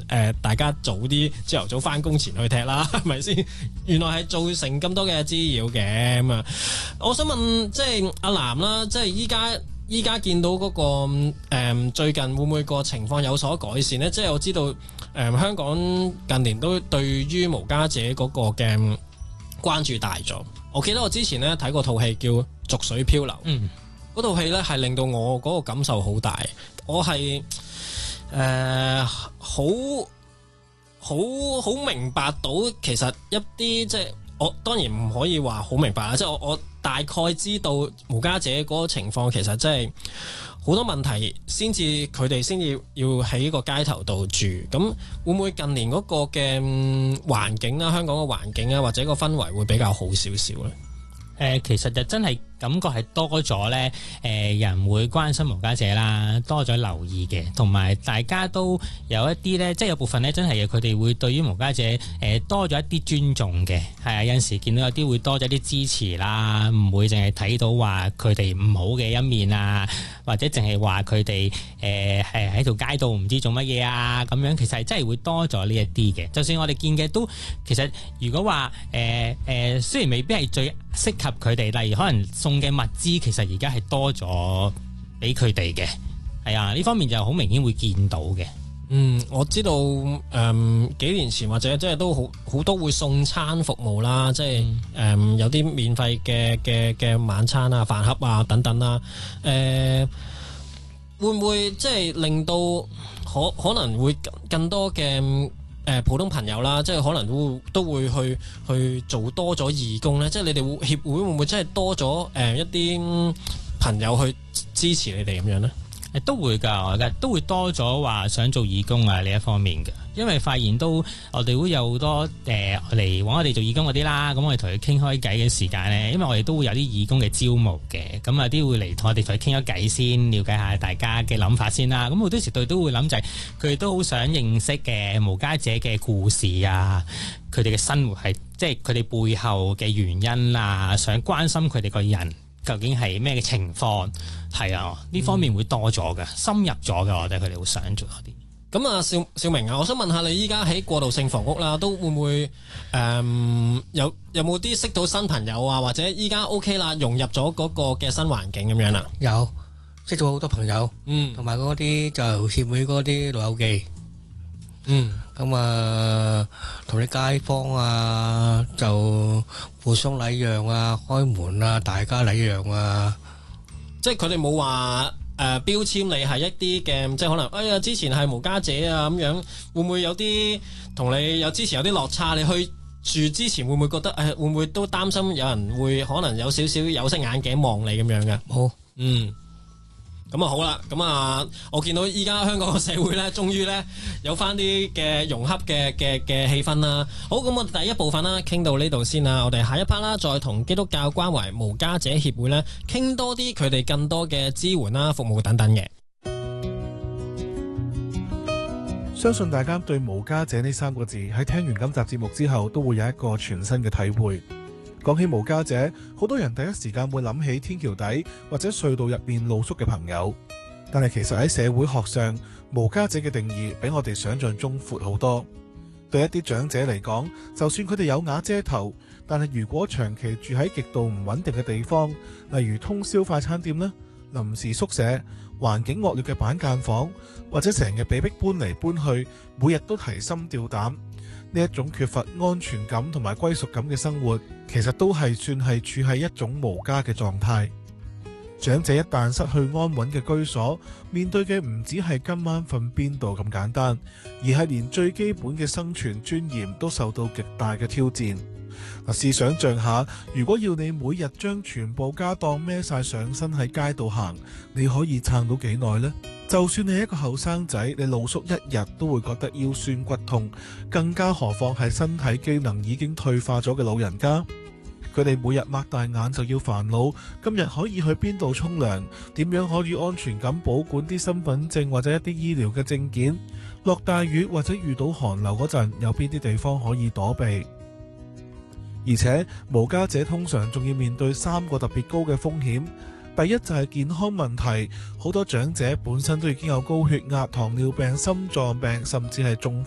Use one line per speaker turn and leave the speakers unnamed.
大家早啲朝頭早翻工前去踢啦，係咪先？原來係造成咁多嘅滋擾嘅咁啊！我想問即係阿南啦，即係依家見到嗰個最近會唔會個情況有所改善呢？即係我知道香港近年都對於無家者嗰個嘅關注大咗。我記得我之前咧睇過套戲叫《濁水漂流》，嗰套戲咧係令到我嗰個感受好大。我係好明白到其實一啲即係我當然唔可以話好明白啦，即係我大概知道無家者嗰個情況其實真係好多問題佢哋先至要喺個街頭度住。咁會唔會近年嗰個嘅環境啦，香港嘅環境啊，或者個氛圍會比較好少少咧？
其實就真係感覺係多咗咧，人會關心無家者啦，多咗留意嘅，同埋大家都有一啲咧，即係有部分咧真係佢哋會對於無家者多咗一啲尊重嘅，係啊，有陣時見到有啲會多咗啲支持啦，唔會淨係睇到話佢哋唔好嘅一面啊，或者淨係話佢哋係喺條街度唔知做乜嘢啊咁樣，其實係真係會多咗呢一啲嘅。就算我哋見嘅都其實如果話雖然未必係最適合佢哋，例如可能送嘅物資其實而家係多咗俾佢哋嘅，係啊，呢方面就好明顯會見到嘅。
我知道幾年前或者即係都好多會送餐服務啦，即係有啲免費嘅晚餐啊、飯盒啊等等啦。會唔會即係令到可能會更多嘅普通朋友啦，即係可能都會去做多咗義工咧？即係你哋協會會唔會真係多咗一啲朋友去支持你哋咁樣咧？
都會㗎，都會多咗話想做義工啊呢一方面嘅，因為發現我哋會有好多嚟揾我哋做義工嗰啲啦，咁我哋同佢傾開偈嘅時間咧，因為我哋都會有啲義工嘅招募嘅，咁有啲會嚟同我哋傾開偈先，了解下大家嘅諗法先啦。咁好多時佢都會諗就係佢哋都好想認識嘅無家者嘅故事啊，佢哋嘅生活係即係佢哋背後嘅原因啊，想關心佢哋個人究竟係咩嘅情況，係啊，呢方面會多咗嘅，深入咗嘅，我覺得佢哋會想做多啲。
咁啊，少明啊，我想問下你依家喺過渡性房屋啦，都會唔會有冇啲識到新朋友啊，或者依家 OK 啦，融入咗嗰個嘅新環境咁樣啦？
有識咗好多朋友，同埋嗰啲就協會嗰啲老友記，咁啊，同啲街坊啊就互相禮讓啊，開門啊，大家禮讓啊，
即係佢哋冇話標籤你係一啲嘅，即係可能哎呀之前係無家者啊咁樣，會唔會有啲同你之前有啲落差？你去住之前會唔會覺得會唔會都擔心有人會可能有少少有色眼鏡望你咁樣嘅？
冇，
咁啊好啦，咁啊我見到依家香港嘅社會咧，終於咧有翻啲嘅融洽嘅氣氛啦。好，咁我哋第一部分啦，傾到呢度先啦。我哋下一 part 啦，再同基督教關懷無家者協會咧，傾多啲佢哋更多嘅支援啦、服務等等嘅。
相信大家對無家者呢3個字喺聽完今集節目之後，都會有一個全新嘅體會。講起無家者，好多人第一時間會諗起天橋底或者隧道入面露宿嘅朋友，但係其實喺社會學上，無家者嘅定義比我哋想象中闊好多。對一啲長者嚟講，就算佢哋有瓦遮頭，但係如果長期住喺極度唔穩定嘅地方，例如通宵快餐店啦、臨時宿舍、環境惡劣嘅板間房，或者成日被逼搬嚟搬去，每日都提心吊膽，呢一種缺乏安全感同埋歸屬感嘅生活，其實都係算係處喺一種無家嘅狀態。長者一旦失去安穩嘅居所，面對嘅唔止係今晚瞓邊度咁簡單，而係連最基本嘅生存尊嚴都受到極大嘅挑戰。試想像下，如果要你每日將全部家當孭晒上身喺街度行，你可以撐到幾耐呢？就算你係一個後生仔，你露宿一日都會覺得腰酸骨痛，更加何況係身體機能已經退化咗嘅老人家。佢哋每日擘大眼就要煩惱，今日可以去邊度沖涼，點樣可以安全咁保管啲身份證或者一啲醫療嘅證件，落大雨或者遇到寒流嗰陣，有邊啲地方可以躲避。而且無家者通常仲要面對3個特別高嘅風險。第一就係健康問題，好多長者本身都已經有高血壓、糖尿病、心臟病，甚至係中